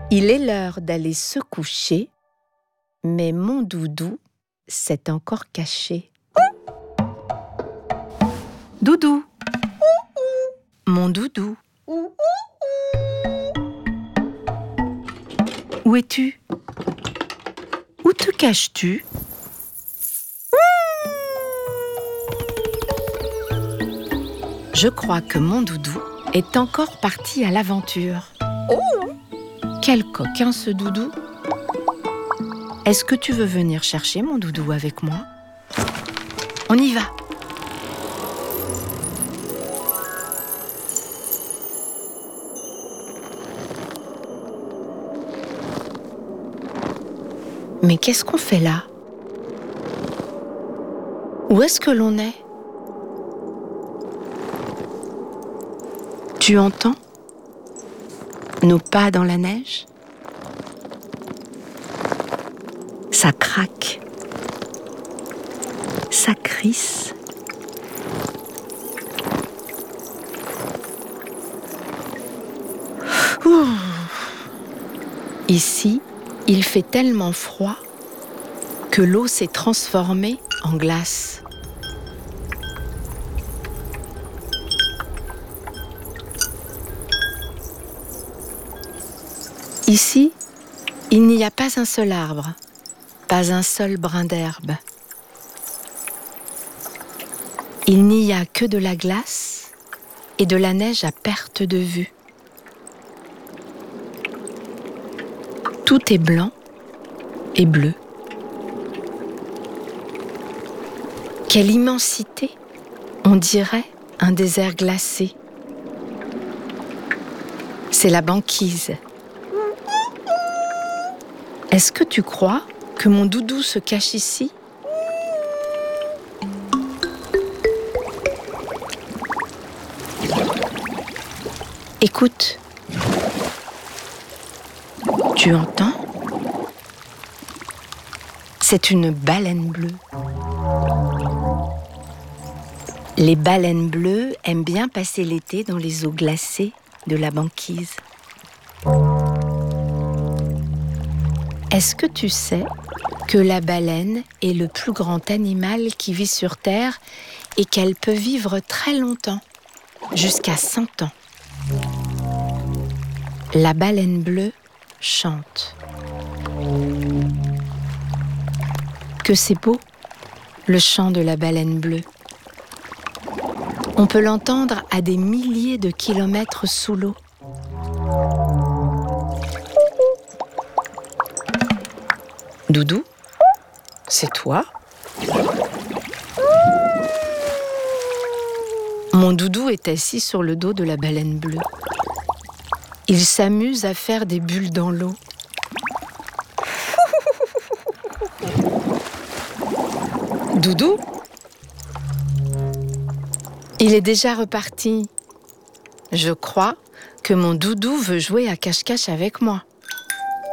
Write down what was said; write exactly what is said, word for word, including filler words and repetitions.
Il est l'heure d'aller se coucher, mais mon doudou s'est encore caché. Doudou, mon doudou, où es-tu? Où te caches-tu? Je crois que mon doudou est encore parti à l'aventure. Quel coquin ce doudou! Est-ce que tu veux venir chercher mon doudou avec moi? On y va! Mais qu'est-ce qu'on fait là? Où est-ce que l'on est? Tu entends nos pas dans la neige? Ça craque, ça crisse. Ouh. Ici, il fait tellement froid que l'eau s'est transformée en glace. Ici, il n'y a pas un seul arbre, pas un seul brin d'herbe. Il n'y a que de la glace et de la neige à perte de vue. Tout est blanc et bleu. Quelle immensité! On dirait un désert glacé. C'est la banquise. Est-ce que tu crois que mon doudou se cache ici? Écoute. Tu entends? C'est une baleine bleue. Les baleines bleues aiment bien passer l'été dans les eaux glacées de la banquise. Est-ce que tu sais que la baleine est le plus grand animal qui vit sur Terre et qu'elle peut vivre très longtemps, jusqu'à cent ans? La baleine bleue chante. Que c'est beau, le chant de la baleine bleue. On peut l'entendre à des milliers de kilomètres sous l'eau. Doudou, c'est toi? Mon doudou est assis sur le dos de la baleine bleue. Il s'amuse à faire des bulles dans l'eau. Doudou? Il est déjà reparti. Je crois que mon doudou veut jouer à cache-cache avec moi.